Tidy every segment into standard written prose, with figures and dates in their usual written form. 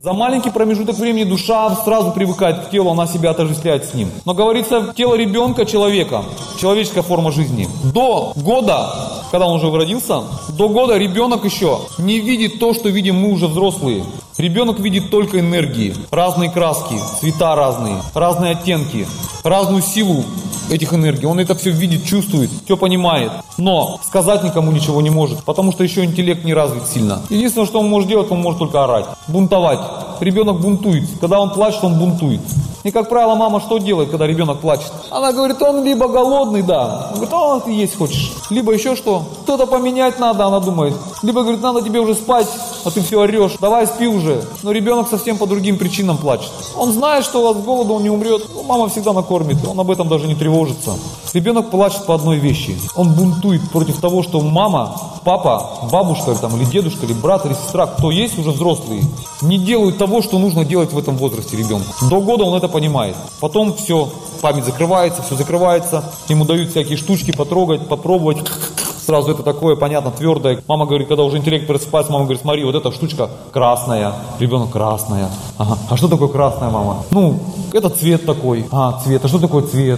За маленький промежуток времени душа сразу привыкает к телу, она себя отождествляет с ним. Но говорится, тело ребенка, человека, человеческая форма жизни. До года, когда он уже родился, до года ребенок еще не видит то, что видим мы уже взрослые. Ребенок видит только энергии, разные краски, цвета разные оттенки, разную силу этих энергий. Он это все видит, чувствует, все понимает. Но сказать никому ничего не может, потому что еще интеллект не развит сильно. Единственное, что он может делать, он может только орать, бунтовать. Ребенок бунтует. Когда он плачет, он бунтует. И, как правило, мама что делает, когда ребенок плачет? Она говорит, он либо голодный, да. Он говорит, ты есть хочешь. Либо еще что. Что-то поменять надо, она думает. Либо говорит, надо тебе уже спать, а ты все орешь. Давай спи уже. Но ребенок совсем по другим причинам плачет. Он знает, что от голода он не умрет. Мама всегда накормит. Он об этом даже не тревожится. Ребенок плачет по одной вещи. Он бунтует против того, что мама, папа, бабушка или дедушка, или брат, или сестра, кто есть уже взрослые, не делают того, что нужно делать в этом возрасте ребенку. До года он это понимает. Потом все, память закрывается, все закрывается. Ему дают всякие штучки потрогать, попробовать. Сразу это такое, понятно, твердое. Мама говорит, когда уже интеллект просыпается, мама говорит, смотри, вот эта штучка красная. Ребенок красная. Ага. А что такое красная, мама? Это цвет такой. Цвет. А что такое цвет?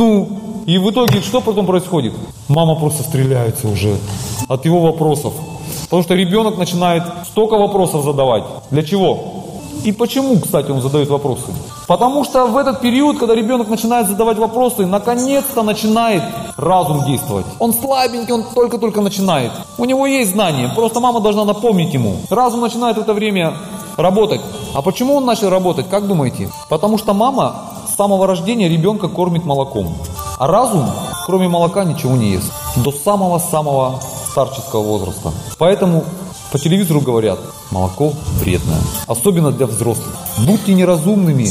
И в итоге что потом происходит? Мама просто стреляется уже от его вопросов. Потому что ребенок начинает столько вопросов задавать. Для чего? И почему, кстати, он задает вопросы? Потому что в этот период, когда ребенок начинает задавать вопросы, наконец-то начинает разум действовать. Он слабенький, он только-только начинает. У него есть знания, просто мама должна напомнить ему. Разум начинает в это время работать. А почему он начал работать, как думаете? Потому что мама с самого рождения ребенка кормит молоком. А разум, кроме молока, ничего не ест. До самого-самого старческого возраста. Поэтому по телевизору говорят, молоко вредное. Особенно для взрослых. Будьте неразумными.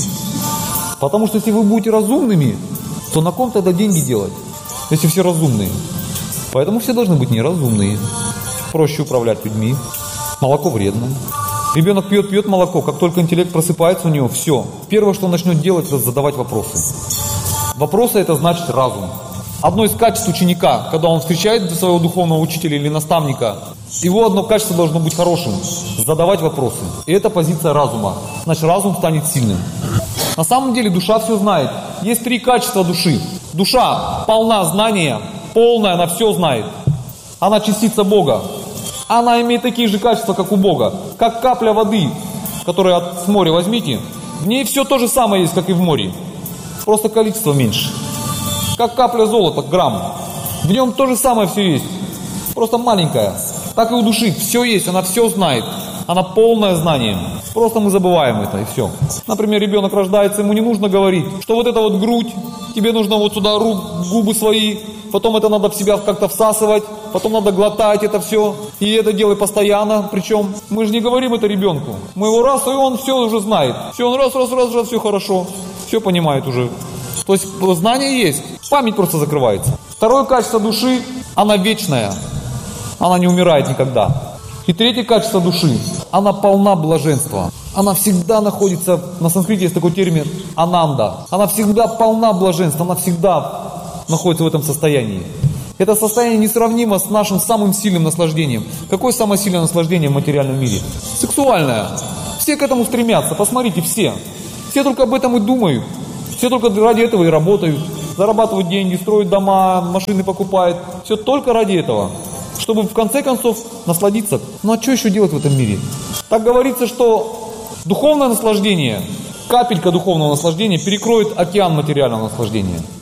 Потому что если вы будете разумными, то на ком тогда деньги делать? Если все разумные. Поэтому все должны быть неразумные. Проще управлять людьми. Молоко вредно. Ребенок пьет молоко. Как только интеллект просыпается у него, все. Первое, что он начнет делать, это задавать вопросы. Вопросы — это значит разум. Одно из качеств ученика, когда он встречает своего духовного учителя или наставника, его одно качество должно быть хорошим – задавать вопросы. И это позиция разума. Значит, разум станет сильным. На самом деле душа все знает. Есть 3 качества души. Душа полна знания, полная, она все знает. Она частица Бога. Она имеет такие же качества, как у Бога. Как капля воды, которую с моря возьмите, в ней все то же самое есть, как и в море. Просто количество меньше. Как капля золота, грамм. В нем то же самое все есть. Просто маленькая. Так и у души. Все есть, она все знает. Она полное знание. Просто мы забываем это, и все. Например, ребенок рождается, ему не нужно говорить, что вот это вот грудь, тебе нужно вот сюда губы свои, потом это надо в себя как-то всасывать, потом надо глотать это все. И это делай постоянно. Причем мы же не говорим это ребенку. Мы его раз, и он все уже знает. Все, он раз, все хорошо. Все понимает уже. То есть знание есть, память просто закрывается. Второе качество души, она вечная, она не умирает никогда. И третье качество души, она полна блаженства. Она всегда находится, на санскрите есть такой термин, ананда. Она всегда полна блаженства, она всегда находится в этом состоянии. Это состояние несравнимо с нашим самым сильным наслаждением. Какое самое сильное наслаждение в материальном мире? Сексуальное. Все к этому стремятся, посмотрите, все. Все только об этом и думают. Все только ради этого и работают, зарабатывают деньги, строят дома, машины покупают. Все только ради этого, чтобы в конце концов насладиться. Ну а что еще делать в этом мире? Так говорится, что духовное наслаждение, капелька духовного наслаждения перекроет океан материального наслаждения.